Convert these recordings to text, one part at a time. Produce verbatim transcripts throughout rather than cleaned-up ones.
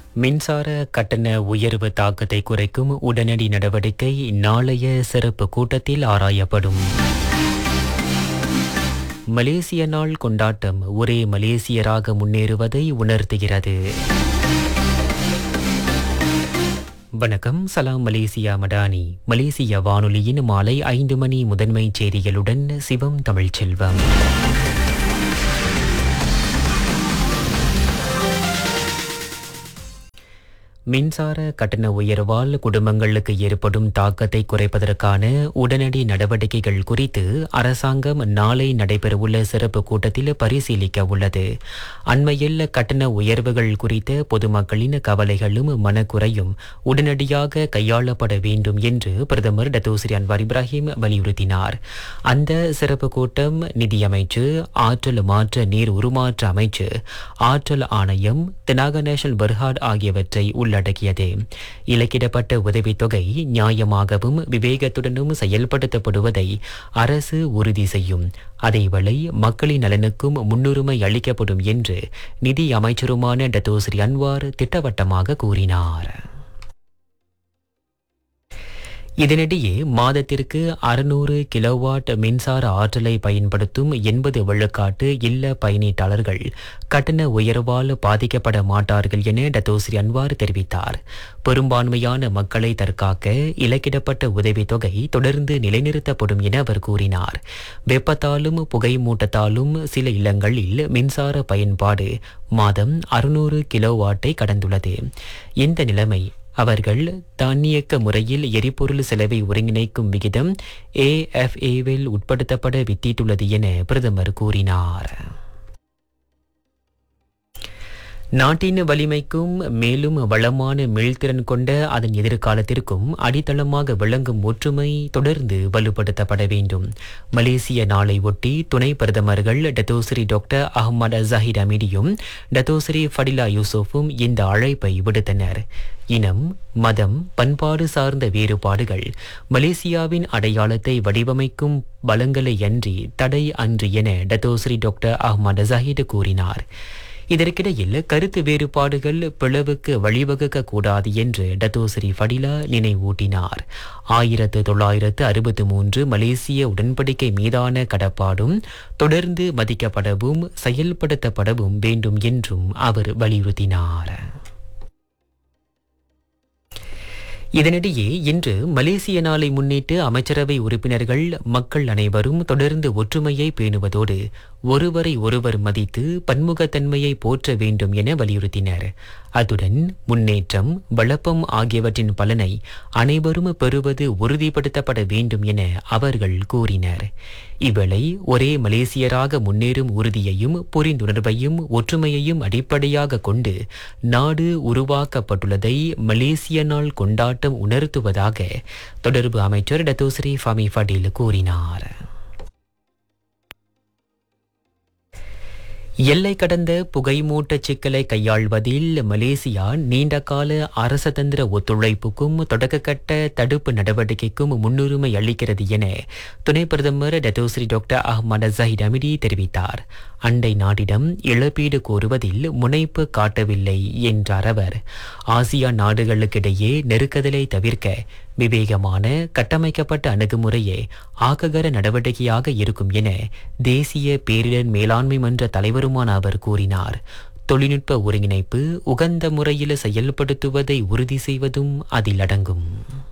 மின்சார கட்டண உயர்வு தாக்கத்தை குறைக்கும் உடனடி நடவடிக்கை நாளைய சிறப்பு கூட்டத்தில் ஆராயப்படும். மலேசிய நாள் கொண்டாட்டம் ஒரே மலேசியராக முன்னேறுவதை உணர்த்துகிறது. வணக்கம், சலாம் மலேசியா மடானி. மலேசிய வானொலியின் மாலை ஐந்து மணி முதன்மை செய்திகளுடன் சிவம் தமிழ்ச்செல்வம். மின்சார கட்டண உயர்வால் குடும்பங்களுக்கு ஏற்படும் தாக்கத்தை குறைப்பதற்கான உடனடி நடவடிக்கைகள் குறித்து அரசாங்கம் நாளை நடைபெறவுள்ள சிறப்பு கூட்டத்தில் பரிசீலிக்க உள்ளது. அண்மையில் கட்டண உயர்வுகள் குறித்த பொதுமக்களின் கவலைகளும் மனக்குறையும் உடனடியாக கையாளப்பட வேண்டும் என்று பிரதமர் டத்தோஸ்ரீ அன்வார் இப்ராஹிம் வலியுறுத்தினார். அந்த சிறப்பு கூட்டம் நிதியமைச்சு, ஆற்றல் மாற்ற நீர் உருமாற்ற அமைச்சு, ஆற்றல் ஆணையம், தெனாக நேஷனல் பெர்ஹாட் ஆகியவற்றை உள்ளடக்கியது. இலக்கிடப்பட்ட உதவித்தொகை நியாயமாகவும் விவேகத்துடனும் செயல்படுத்தப்படுவதை அரசு உறுதி செய்யும். அதேவேளை மக்களின் நலனுக்கும் முன்னுரிமை அளிக்கப்படும் என்று நிதி அமைச்சருமான டத்தோஸ்ரீ அன்வார் திட்டவட்டமாக கூறினார். இதனிடையே மாதத்திற்கு அறுநூறு கிலோவாட் மின்சார ஆற்றலை பயன்படுத்தும் எண்பது விழுக்காட்டு இல்ல பயனீட்டாளர்கள் கட்டண உயர்வால் பாதிக்கப்பட மாட்டார்கள் என டத்தோஸ்ரீ அன்வார் தெரிவித்தார். பெரும்பான்மையான மக்களை தற்காக்க இலக்கிடப்பட்ட உதவித்தொகை தொடர்ந்து நிலைநிறுத்தப்படும் என அவர் கூறினார். வெப்பத்தாலும் புகை மூட்டத்தாலும் சில இல்லங்களில் மின்சார பயன்பாடு மாதம் அறுநூறு கிலோவாட்டை கடந்துள்ளது. இந்த நிலைமை அவர்கள் தானியக்க முறையில் எரிபொருள் செலவை ஒருங்கிணைக்கும் விகிதம் ஏஎஃப்ஏவில் உட்படுத்தப்பட வித்திட்டுள்ளது என பிரதமர் கூறினார். நாட்டின் வலிமைக்கும் மேலும் வளமான மீள்திறன் கொண்ட அதன் எதிர்காலத்திற்கும் அடித்தளமாக விளங்கும் ஒற்றுமை தொடர்ந்து வலுப்படுத்தப்பட வேண்டும். மலேசிய நாளை ஒட்டி துணை பிரதமர்கள் Datuk Seri doctor Ahmad Zaheer அமீடியும் Datuk Seri Fadillah யூசுஃபும் இந்த அழைப்பை விடுத்தனர். இனம், மதம், பண்பாடு சார்ந்த வேறுபாடுகள் மலேசியாவின் அடையாளத்தை வடிவமைக்கும் பலங்களை அன்றி தடை அன்று என டத்தோஸ்ரீ டாக்டர் அஹ்மத் ஜஹீர் கூறினார். இதற்கிடையில் கருத்து வேறுபாடுகள் பிளவுக்கு வழிவகுக்க கூடாது என்று டத்தோஸ்ரீ ஃபடிலா நினைவூட்டினார். ஆயிரத்து தொள்ளாயிரத்து அறுபத்தி மூன்று மலேசிய உடன்படிக்கை மீதான கடப்பாடும் தொடர்ந்து மதிக்கப்படவும் செயல்படுத்தப்படவும் வேண்டும் என்றும் அவர் வலியுறுத்தினார். இதனிடையே இன்று மலேசிய நாளை முன்னிட்டு அமைச்சரவை உறுப்பினர்கள் மக்கள் அனைவரும் தொடர்ந்து ஒற்றுமையை பேணுவதோடு ஒருவரை ஒருவர் மதித்து பன்முகத்தன்மையை போற்ற வேண்டும் என வலியுறுத்தினர். அத்துடன் முன்னேற்றம், வளப்பம் ஆகியவற்றின் பலனை அனைவரும் பெறுவது உறுதிப்படுத்தப்பட வேண்டும் என அவர்கள் கூறினர். இவ்வேளை ஒரே மலேசியராக முன்னேறும் உறுதியையும் புரிந்துணர்வையும் ஒற்றுமையையும் அடிப்படையாக கொண்டு நாடு உருவாக்கப்பட்டுள்ளதை மலேசிய நாள் கொண்டாட்டம் உணர்த்துவதாக தொடர்பு அமைச்சர் டத்தோஸ்ரீ ஃபமி ஃபடில் கூறினார். எல்லை கடந்த புகைமூட்ட சிக்கலை கையாள்வதில் மலேசியா நீண்டகால அரசதந்திர ஒத்துழைப்புக்கும் தொடக்கக்கட்ட தடுப்பு நடவடிக்கைக்கும் முன்னுரிமை அளிக்கிறது என துணை பிரதமர் Datuk Seri doctor Ahmad Zaheer Hamidi தெரிவித்தார். அண்டை நாட்டிடம் இழப்பீடு கோருவதில் முனைப்பு காட்டவில்லை என்றார் அவர். ஆசியா நாடுகளுக்கிடையே நெருக்கதலை தவிர்க்க விவேகமான கட்டமைக்கப்பட்ட அணுகுமுறையே ஆக்ககர நடவடிக்கையாக இருக்கும் என தேசிய பேரிடர் மேலாண்மை மன்ற தலைவருமான அவர் கூறினார். தொழில்நுட்ப ஒருங்கிணைப்பு உகந்த முறையில் செயல்படுத்துவதை உறுதி செய்வதும் அதில் அடங்கும்.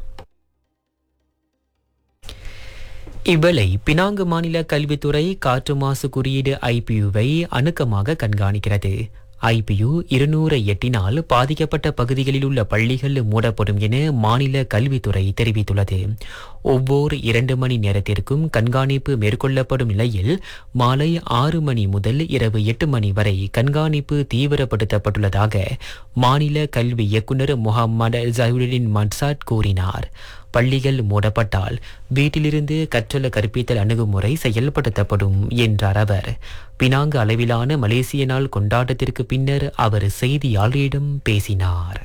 இவ்வேளை பினாங்கு மாநில கல்வித்துறை காற்று மாசு குறியீடு ஐபியுவை அணுக்கமாக கண்காணிக்கிறது. ஐபியு இருநூறை எட்டினால் பாதிக்கப்பட்ட பகுதிகளில் உள்ள பள்ளிகள் மூடப்படும் என மாநில கல்வித்துறை தெரிவித்துள்ளது. ஒவ்வொரு இரண்டு மணி நேரத்திற்கும் கண்காணிப்பு மேற்கொள்ளப்படும் நிலையில் மாலை ஆறு மணி முதல் இரவு எட்டு மணி வரை கண்காணிப்பு தீவிரப்படுத்தப்பட்டுள்ளதாக மாநில கல்வி இயக்குநர் முகமது ஜஹீருடின் மன்சாட் கூறினார். பள்ளிகள் மூடப்பட்டால் வீட்டிலிருந்து கற்றல் கற்பித்தல் அணுகுமுறை செயல்படுத்தப்படும் என்றார் அவர். பினாங்கு அளவிலான மலேசிய நாள் கொண்டாட்டத்திற்கு பின்னர் அவர் செய்தியாளரிடம் பேசினார்.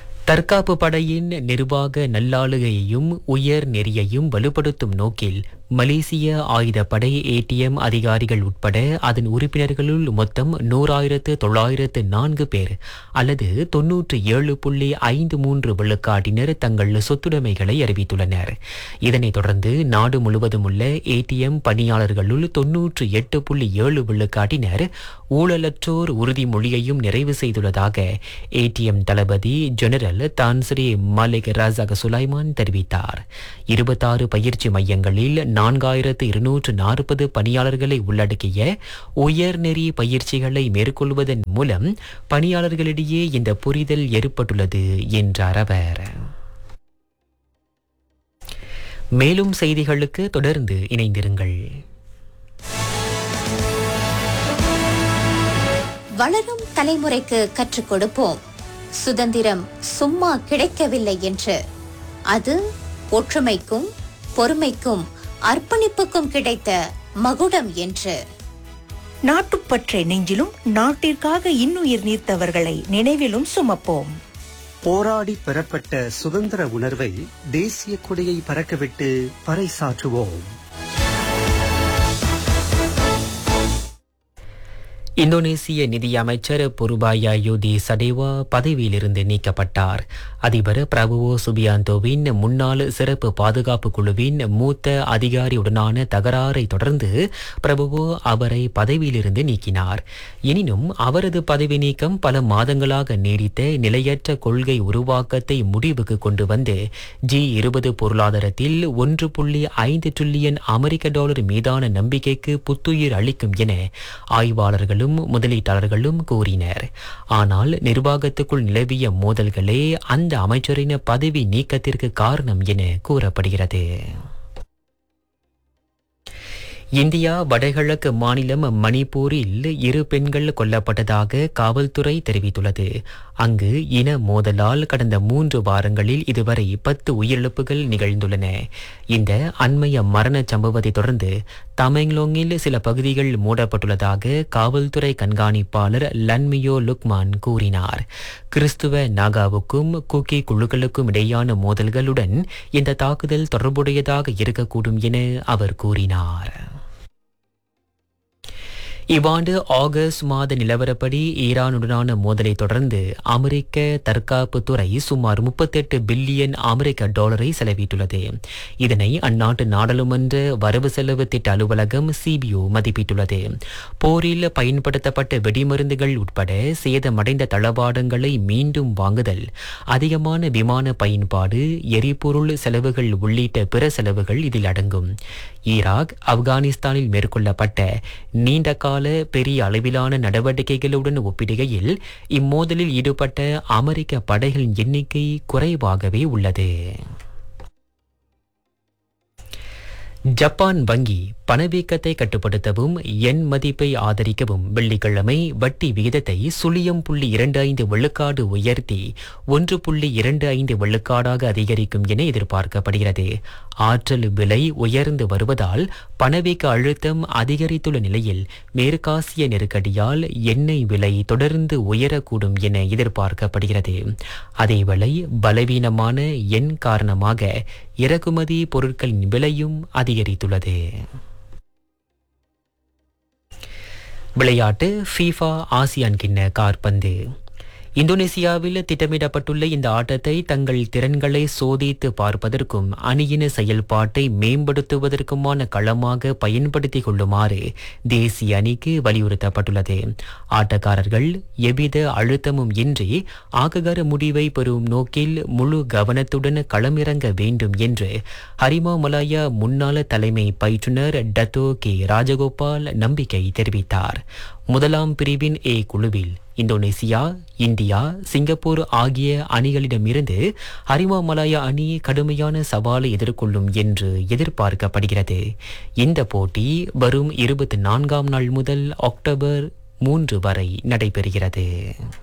தற்காப்பு படையின் நிர்வாக நல்லாளுகையையும் உயர் நெறியையும் வலுப்படுத்தும் நோக்கில் மலேசிய ஆயுதப்படை ஏடிஎம் அதிகாரிகள் உட்பட அதன் உறுப்பினர்களுள் மொத்தம் நூறாயிரத்து தொள்ளாயிரத்து நான்கு பேர் அல்லது தொன்னூற்று ஏழு புள்ளி ஐந்து மூன்று விழுக்காட்டினர் தங்கள் சொத்துடைமைகளை அறிவித்துள்ளனர். இதனைத் தொடர்ந்து நாடு முழுவதும் உள்ள ஏடிஎம் பணியாளர்களுள் தொன்னூற்று எட்டு புள்ளி ஏழு விழுக்காட்டினர் ஊழலற்றோர் உறுதிமொழியையும் நிறைவு செய்துள்ளதாக ஏடிஎம் தளபதி general Tan Sri Malik Razak Sulaiman தெரிவித்தார். இருபத்தாறு பயிற்சி மையங்களில் நான்காயிரத்து இருநூற்று நாற்பது பணியாளர்களை உள்ளடக்கிய உயர்நெறி பயிற்சிகளை மேற்கொள்வதன் மூலம் பணியாளர்களிடையே இந்த புரிதல் ஏற்பட்டுள்ளது என்றார் அவர். மேலும் செய்திகளுக்கு தொடர்ந்து இணைந்திருங்கள். வளரும் தலைமுறைக்கு கற்றுக் கொடுப்போம். சுதந்திரம் சும்மா கிடைக்கவில்லை என்று, அது ஒற்றுமைக்கும் பொறுமைக்கும் அர்ப்பணிப்புக்கும் கிடைத்த மகுடம் என்று. நாட்டுப்பற்றை நெஞ்சிலும் நாட்டிற்காக இன்னுயிர் நீர்த்தவர்களை நினைவிலும் சுமப்போம். போராடி பெறப்பட்ட சுதந்திர உணர்வை தேசிய கொடியை பறக்கவிட்டு பறைசாற்றுவோம். இந்தோனேசிய நிதியமைச்சர் புருபாயா யோதி சடேவா பதவியிலிருந்து நீக்கப்பட்டார். அதிபர் பிரபுவோ சுபியாந்தோவின் முன்னாள் சிறப்பு பாதுகாப்பு குழுவின் மூத்த அதிகாரியுடனான தகராறை தொடர்ந்து பிரபுவோ அவரை பதவியிலிருந்து நீக்கினார். எனினும் அவரது பதவி நீக்கம் பல மாதங்களாக நீடித்த நிலையற்ற கொள்கை உருவாக்கத்தை முடிவுக்கு கொண்டு வந்து ஜி இருபது பொருளாதாரத்தில் ஒன்று புள்ளி ஐந்து டிரில்லியன் அமெரிக்க டாலர் மீதான நம்பிக்கைக்கு புத்துயிர் அளிக்கும் என ஆய்வாளர்களும் முதலீட்டாளர்களும் கூறினர். ஆனால் நிர்வாகத்துக்குள் நிலவிய மோதல்களே அந்த அமைச்சரின் பதவி நீக்கத்திற்கு காரணம் என கூறப்படுகிறது. இந்தியா வடகிழக்கு மாநிலம் மணிப்பூரில் இரு பெண்கள் கொல்லப்பட்டதாக காவல்துறை தெரிவித்துள்ளது. அங்கு இன மோதலால் கடந்த மூன்று வாரங்களில் இதுவரை பத்து உயிரிழப்புகள் நிகழ்ந்துள்ளன. இந்த அண்மைய மரண சம்பவத்தை தொடர்ந்து தமெங்லோங்கில் சில பகுதிகள் மூடப்பட்டுள்ளதாக காவல்துறை கண்காணிப்பாளர் லன்மியோ லுக்மான் கூறினார். கிறிஸ்துவ நாகாவுக்கும் குக்கி குழுக்களுக்கும் இடையான மோதல்களுடன் இந்த தாக்குதல் தொடர்புடையதாக இருக்கக்கூடும் என அவர் கூறினார். இவ்வாண்டு ஆகஸ்ட் மாத நிலவரப்படி ஈரானுடனான மோதலை தொடர்ந்து அமெரிக்க தற்காப்பு துறை சுமார் முப்பத்தெட்டு பில்லியன் அமெரிக்க டாலரை செலவிட்டுள்ளது. இதனை அந்நாட்டு நாடாளுமன்ற வரவு செலவு திட்ட அலுவலகம் சிபிஓ மதிப்பிட்டுள்ளது. போரில் பயன்படுத்தப்பட்ட வெடிமருந்துகள் உட்பட சேதமடைந்த தளவாடங்களை மீண்டும் வாங்குதல், அதிகமான விமான பயன்பாடு, எரிபொருள் செலவுகள் உள்ளிட்ட பிற செலவுகள் இதில் அடங்கும். ஈராக் ஆப்கானிஸ்தானில் மேற்கொள்ளப்பட்ட நீண்டகால பெரிய அளவிலான நடவடிக்கைகளுடன் ஒப்பிடுகையில் இம்மோதலில் ஈடுபட்ட அமெரிக்க படைகளின் எண்ணிக்கை குறைவாகவே உள்ளது. ஜப்பான் வங்கி பணவீக்கத்தை கட்டுப்படுத்தவும் எண் மதிப்பை ஆதரிக்கவும் வெள்ளிக்கிழமை வட்டி விகிதத்தை சுழியம் புள்ளி இரண்டு ஐந்து வெள்ளுக்காடு உயர்த்தி ஒன்று புள்ளி இரண்டு ஐந்து வெள்ளுக்காடாக அதிகரிக்கும் என எதிர்பார்க்கப்படுகிறது. ஆற்றல் விலை உயர்ந்து வருவதால் பணவீக்க அழுத்தம் அதிகரித்துள்ள நிலையில் மேற்காசிய நெருக்கடியால் எண்ணெய் விலை தொடர்ந்து உயரக்கூடும் என எதிர்பார்க்கப்படுகிறது. அதேவேளை பலவீனமான எண் காரணமாக இறக்குமதி பொருட்களின் விலையும் அதிகரித்துள்ளது. விளையாட்டு ஃபீஃபா ஆசியான் கிண்ண காற்பந்து. இந்தோனேசியாவில் திட்டமிடப்பட்டுள்ள இந்த ஆட்டத்தை தங்கள் திறன்களை சோதித்து பார்ப்பதற்கும் அணியின் செயல்பாட்டை மேம்படுத்துவதற்குமான களமாக பயன்படுத்திக் கொள்ளுமாறு தேசிய அணிக்கு வலியுறுத்தப்பட்டுள்ளது. ஆட்டக்காரர்கள் எவ்வித அழுத்தமும் இன்றி ஆககர முடிவை பெறும் நோக்கில் முழு கவனத்துடன் களமிறங்க வேண்டும் என்று ஹரிமா மலாயா முன்னாள் தலைமை பயிற்றுனர் டத்தோ கே ராஜகோபால் நம்பிக்கை தெரிவித்தார். முதலாம் பிரிவின் ஏ குழுவில் இந்தோனேசியா, இந்தியா, சிங்கப்பூர் ஆகிய அணிகளிடமிருந்து ஹரிமா மலாயா அணி கடுமையான சவாலை எதிர்கொள்ளும் என்று எதிர்பார்க்கப்படுகிறது. இந்த போட்டி வரும் இருபத்தி நான்காம் நாள் முதல் அக்டோபர் மூன்று வரை நடைபெறுகிறது.